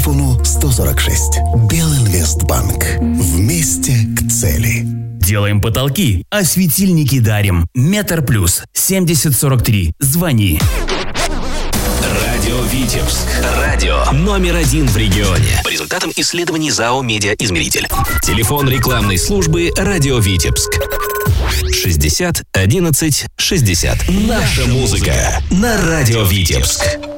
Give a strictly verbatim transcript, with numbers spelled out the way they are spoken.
телефону сто сорок шесть. Белинвестбанк. Вместе к цели. Делаем потолки, а светильники дарим. Метр плюс семьдесят сорок три. Звони. Радио Витебск. Радио номер один в регионе. По результатам исследований ЗАО «Медиаизмеритель». Телефон рекламной службы «Радио Витебск». шестьдесят одиннадцать шестьдесят. Наша музыка на Радио Витебск.